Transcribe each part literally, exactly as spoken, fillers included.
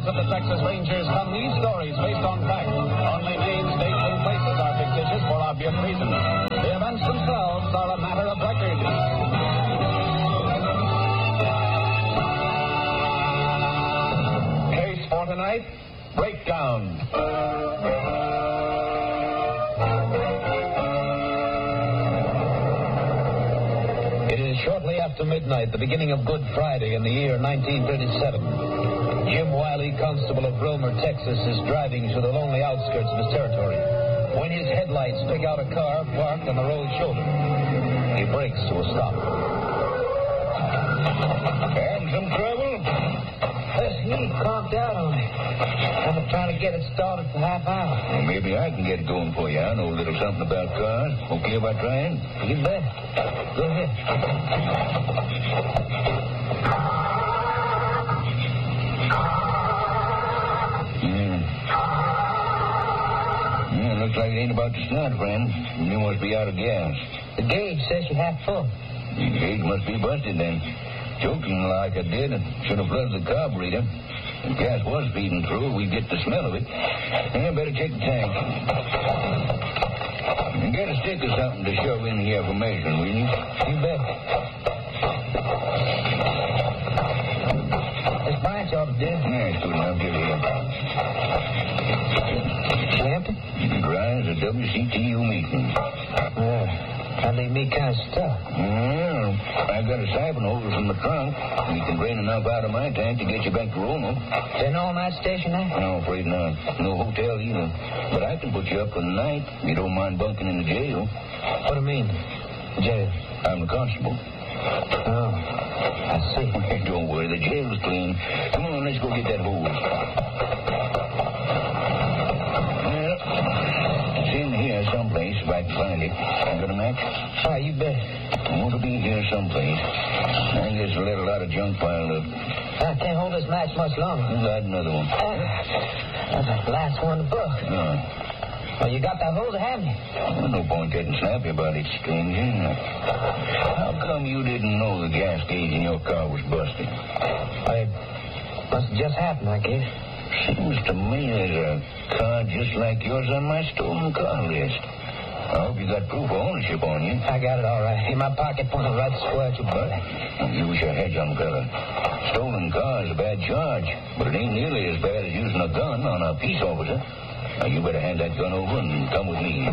files of the Texas Rangers come these stories based on fact. Only names, dates, and places are fictitious for obvious reasons. The events themselves are a matter of record. Case for tonight, Breakdown. It is shortly after midnight, the beginning of Good Friday in the year nineteen thirty-seven. Jim Wiley, constable of Romer, Texas, is driving through the lonely outskirts of his territory when his headlights pick out a car parked on the road shoulder. He brakes to a stop. Having some trouble? This heat conked out on me. I've been trying to get it started for half hour. Well, maybe I can get it going for you. I know a little something about cars. Okay about trying? You bet. Go ahead. Yeah. Yeah, looks like it ain't about to start, friend. You must be out of gas. The gauge says you're half full. The gauge must be busted then. Choking like I did, and should have flooded the carburetor. If gas was feeding through, we'd get the smell of it. Yeah, better check the tank. And get a stick or something to shove in here for measuring, will you? You bet. This branch ought to do. Yeah, it's good enough. Give it here. She empty? Dry as a W C T U meeting. Yeah. That leave me kind of stuck. Well, I got a siphon over from the trunk. We can drain enough out of my tank to get you back to Roma. Is there no night station there? No, afraid not. No hotel either. But I can put you up for the night if you don't mind bunking in the jail. What do you mean, jail? I'm the constable. Oh, I see. Don't worry, the jail's clean. Come on, let's go get that hose. Well, it's in here someplace if I can find it. You got a match? Ah, you bet. I want to be here someplace. I guess we'll let a lot of junk piled up. I can't hold this match much longer. Light another one. Uh, that's the last one in the book. No. Well, you got that hose, haven't you? Well, no point getting snappy about it, stranger. How come you didn't know the gas gauge in your car was busted? It must have just happened, I guess. Seems to me there's a car just like yours on my stolen car list. I hope you got proof of ownership on you. I got it all right. In my pocket, pointing right square at your butt. Use your head, young fella. Stolen car is a bad charge, but it ain't nearly as bad as using a gun on a peace officer. Now, you better hand that gun over and come with me.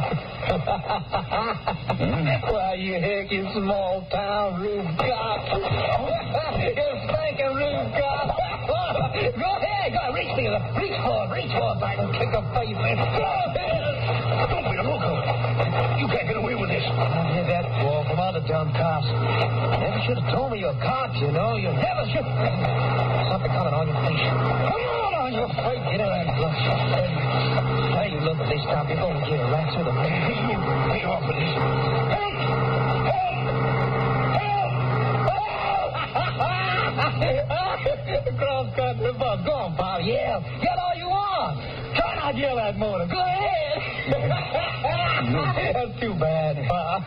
hmm? Why, you hickey small town roof cop. You stinking roof cop. Go ahead. Go ahead. Reach for it. Reach for it. Reach for it. I can kick a face in. Go ahead. Don't be a loco. You can't get away with this. I hear that ball from other dumb cops. Never should have told me you're cops, you know. You never should. Something coming on your face. Come on on your face. Get out and blush. Now you look at this top. You're going to get a rat through the face. Lay off with this. Help! Help! Help! Cross country bus. Go on, pal. Yell. Yell all you want. Try not to yell at motor. Go ahead. That's too bad, pal.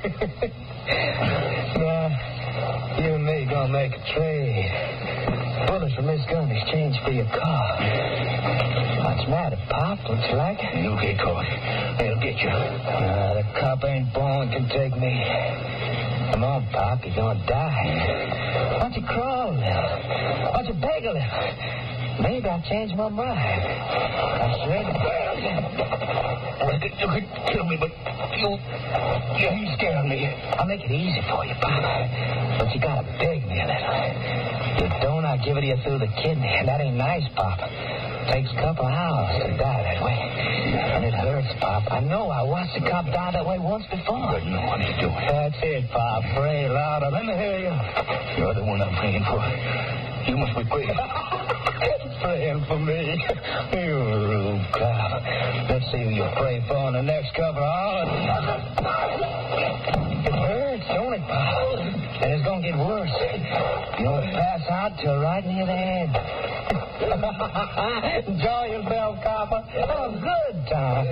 Now, you and me gonna make a trade. Bullets from this gun in exchange for your car. What's the matter, Pop? Don't you like it? You get caught. They'll get you. Uh, the cop ain't born can take me. Come on, Pop. You're gonna die. Why don't you crawl a little? Why don't you beg a little? Maybe I'll change my mind. I swear to God. You could kill me, but you... You scared me. I'll make it easy for you, Pop. But you gotta beg me a little. If you don't, I'll give it to you through the kidney. And that ain't nice, Pop. Takes a couple of hours to die that way. And it hurts, Pop. I know. I watched a cop die that way once before. But you know what he's doing. That's it, Pop. Pray louder. Let me hear you. You're the one I'm praying for. You must be praying. Praying for me. You rude cop. Let's see who you pray for in the next couple of hours. It hurts, don't it, Pop? And it's going to get worse. You'll pass out till right near the end. Enjoy yourself, copper. Have a good time.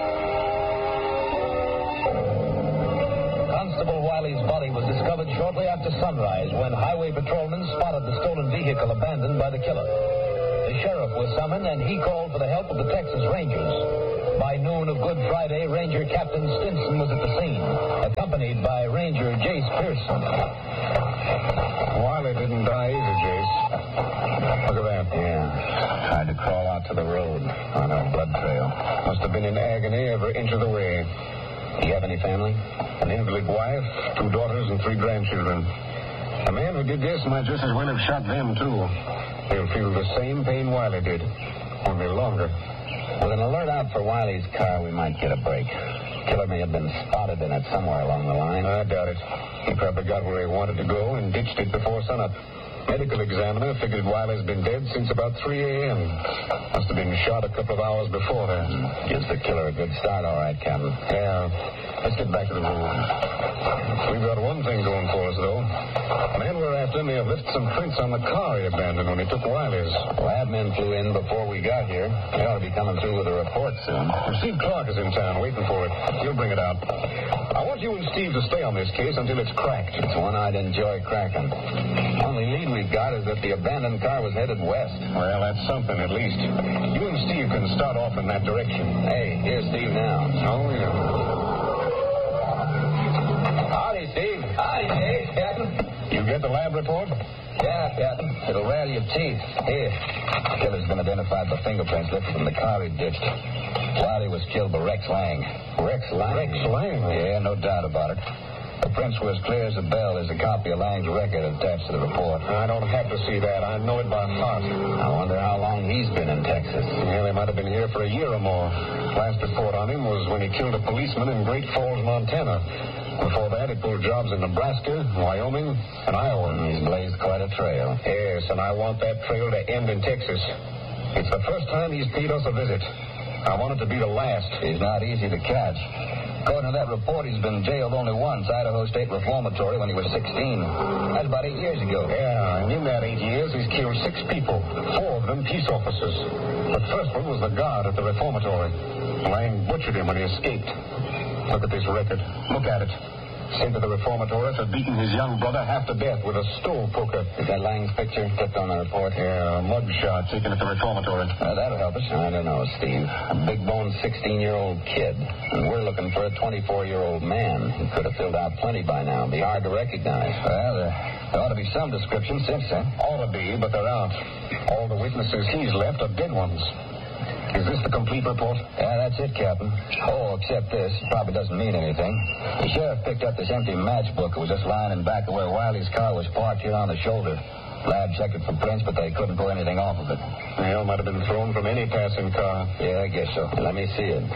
Constable Wiley's body was discovered shortly after sunrise when highway patrolmen spotted the stolen vehicle abandoned by the killer. The sheriff was summoned, and he called for the help of the Texas Rangers. By noon of Good Friday, Ranger Captain Stinson was at the scene, accompanied by Ranger Jace Pearson. Wiley didn't die either, Jace. Look at that. Yeah. Tried to crawl out to the road on a blood trail. Must have been in agony every inch of the way. Do you have any family? An invalid wife, two daughters, and three grandchildren. The man who did this might just as well have shot them, too. He'll feel the same pain Wiley did, only longer. With an alert out for Wiley's car, we might get a break. Killer may have been spotted in it somewhere along the line. I doubt it. He probably got where he wanted to go and ditched it before sunup. Medical examiner figured Wiley's been dead since about three a.m. Must have been shot a couple of hours before that. Gives the killer a good start, all right, Captain. Yeah. Let's get back to the room. We've got one thing going for us, though. The man we're after may have left some prints on the car he abandoned when he took Wiley's. Lab men flew in before we got here. They ought to be coming through with a report soon. Steve Clark is in town waiting for it. He'll bring it out. I want you and Steve to stay on this case until it's cracked. It's one I'd enjoy cracking. Only lead we've got is that the abandoned car was headed west. Well, that's something at least. You and Steve can start off in that direction. Hey, here's Steve now. Oh, yeah. Howdy, Steve. Howdy, Dave, Captain. You get the lab report? Yeah, Captain. It'll rattle your teeth. Here. The killer's been identified by fingerprints lifted from the car he ditched. Wiley was killed by Rex Lang. Rex Lang? Rex Lang? Yeah, no doubt about it. The prints were as clear as a bell. There's a copy of Lang's record attached to the report. I don't have to see that. I know it by heart. I wonder how long he's been in Texas. Yeah, they might have been here for a year or more. Last report on him was when he killed a policeman in Great Falls, Montana. Before that, he pulled jobs in Nebraska, Wyoming, and Iowa. He's blazed quite a trail. Yes, and I want that trail to end in Texas. It's the first time he's paid us a visit. I want it to be the last. He's not easy to catch. According to that report, he's been jailed only once, Idaho State Reformatory, when he was sixteen. That's about eight years ago. Yeah, and in that eight years, he's killed six people, four of them peace officers. The first one was the guard at the reformatory. Lang butchered him when he escaped. Look at this record. Look at it. Sent to the reformatory for beating his young brother half to death with a stove poker. Is that Lang's picture clipped on the report? Yeah, a mug shot taken at the reformatory. Uh, that'll help us. I don't know, Steve. A big-boned sixteen-year-old kid. And we're looking for a twenty-four-year-old man. He could have filled out plenty by now. Be hard to recognize. Well, there, there ought to be some description since then. Ought to be, but there aren't. All the witnesses he's left are dead ones. Is this the complete report? Yeah, that's it, Captain. Oh, except this. It probably doesn't mean anything. The sheriff picked up this empty matchbook. It was just lying in back of where Wiley's car was parked here on the shoulder. Lab checked it for prints, but they couldn't pull anything off of it. Well, might have been thrown from any passing car. Yeah, I guess so. Let me see it.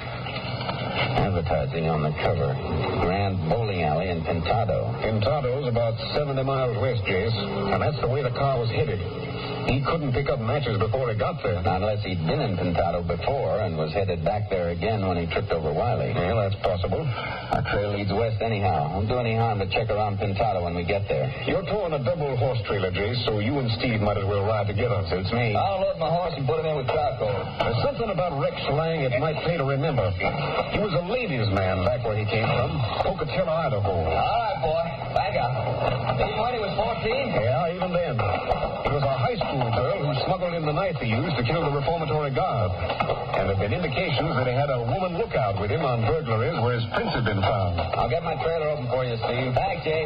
Advertising on the cover. Grand Bowling Alley in Pintado. Pintado's about seventy miles west, Jace. And that's the way the car was headed. He couldn't pick up matches before he got there. Unless he'd been in Pintado before and was headed back there again when he tripped over Wiley. Well, that's possible. Our trail leads west anyhow. Won't do any harm to check around Pintado when we get there. You're towing a double horse trailer, Jace, so you and Steve might as well ride together. Suits me. I'll load my horse and put him in with charcoal. There's something about Rex Lang it might pay to remember. He was a ladies' man back where he came from, Pocatello, Idaho. All right, boy. Back up. Even when he was fourteen? Yeah, even then. He was a high school girl who smuggled in the knife he used to kill the reformatory guard. And there have been indications that he had a woman lookout with him on burglaries where his prints had been found. I'll get my trailer open for you, Steve. Thanks, Jace.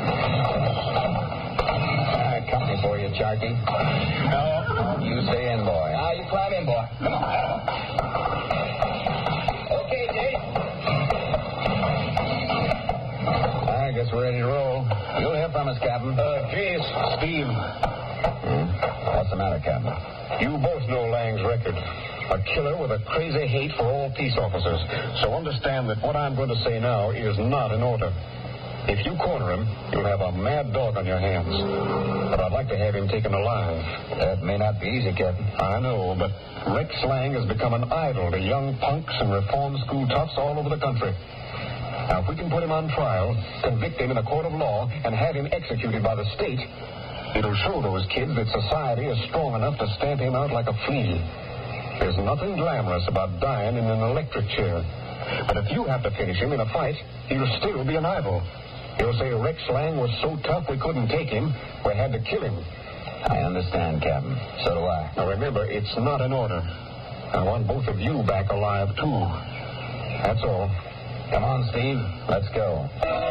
Uh, company for you, Charky. No. You stay in, boy. Now, you climb in, boy. Okay, Jace. I guess we're ready to roll. You'll hear from us, Captain. Uh, Jace, Steve. Hmm? What's the matter, Captain? You both know Lang's record. A killer with a crazy hate for all peace officers. So understand that what I'm going to say now is not in order. If you corner him, you'll have a mad dog on your hands. But I'd like to have him taken alive. That may not be easy, Captain. I know, but Rex Lang has become an idol to young punks and reform school toughs all over the country. Now, if we can put him on trial, convict him in a court of law, and have him executed by the state, it'll show those kids that society is strong enough to stamp him out like a flea. There's nothing glamorous about dying in an electric chair. But if you have to finish him in a fight, he'll still be an idol. You'll say Rex Lang was so tough we couldn't take him, we had to kill him. I understand, Captain. So do I. Now, remember, it's not an order. I want both of you back alive, too. That's all. Come on, Steve. Let's go.